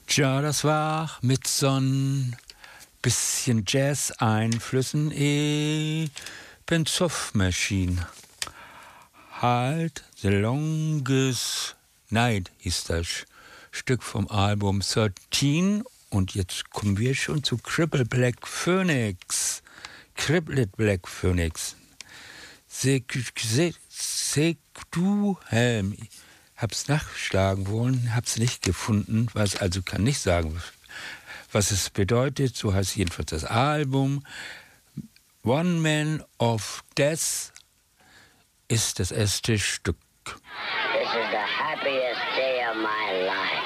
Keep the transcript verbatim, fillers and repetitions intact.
Tja, das war mit so'n bisschen Jazz-Einflüssen eben Soft Machine. Halt, The Longest Night hieß das Stück vom Album dreizehn. Und jetzt kommen wir schon zu Cripple Black Phoenix. Crippled Black Phoenix. Sekdu Helm. Hab's nachschlagen wollen, hab's nicht gefunden, was also kann nicht sagen, was es bedeutet. So heißt jedenfalls das Album. One Man of Death ist das erste Stück. This is the happiest day of my life.